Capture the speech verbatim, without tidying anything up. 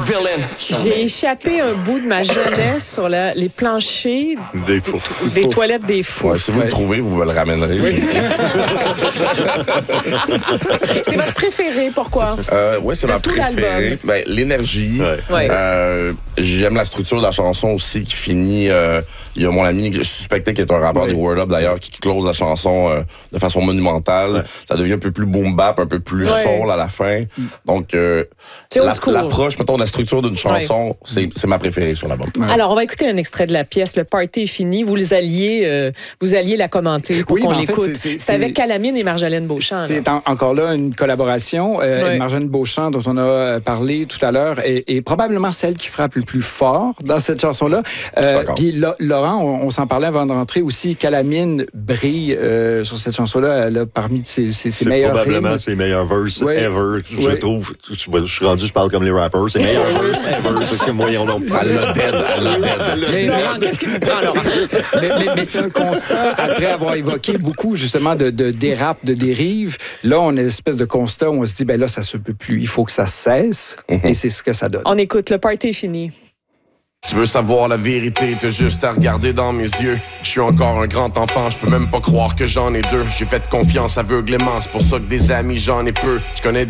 villain. J'ai échappé un bout de ma jeunesse sur la- les planchers Des fous. des toilettes des fous. Ouais, si vous le trouvez, vous me le ramènerez. C'est votre préféré, pourquoi? Euh, ouais, c'est De ma tout préférée. l'album. Ben, l'énergie. Ouais. Ouais. Euh, j'aime la structure de la chanson aussi qui finit. Euh, il y a mon ami que je suspectais qui est un rappeur Ouais. des Word Up d'ailleurs qui close la chanson euh, de façon monumentale. Ouais. Ça devient un peu plus boom bap, un peu plus Ouais. soul à la fin. Donc euh, C'est old la- school. l'approche, mettons, de la structure d'une chanson, c'est, c'est ma préférée sur l'album. Alors, on va écouter un extrait de la pièce. Le party est fini. Vous les alliez, euh, vous alliez la commenter pour Oui, qu'on mais en fait, l'écoute. c'est- c'est- C'est avec Calamine et Marjolaine Beauchamp. là. C'est en- encore là une collaboration. Euh, Ouais. Marjolaine Beauchamp, dont on a euh, parlé tout à l'heure, est, est probablement celle qui frappe le plus fort dans cette chanson-là. Je suis Euh, d'accord. Puis Lo- Laurent, on, on s'en parlait avant de rentrer aussi. Calamine brille euh, sur cette chanson-là. Elle a parmi ses, ses, ses C'est meilleurs probablement rimes. ses meilleurs verses Ouais. ever, je Ouais. trouve. Je, je suis rendu, je parle comme les rappers. C'est meilleurs verses ever, parce que moi, ils ont Elle l'a dead, elle l'a dead. Mais, Laurent, qu'est-ce qui vous prend, Laurent? mais, mais- mais c'est un constat, après avoir évoqué beaucoup justement de, de dérapes, de dérives, là, on a une espèce de constat où on se dit, ben là, ça se peut plus, il faut que ça cesse, et c'est ce que ça donne. On écoute. Le party est fini. Tu veux savoir la vérité, t'as juste à regarder dans mes yeux. Je suis encore un grand enfant, je peux même pas croire que j'en ai deux. J'ai fait confiance aveuglément, c'est pour ça que des amis j'en ai peu. Je connais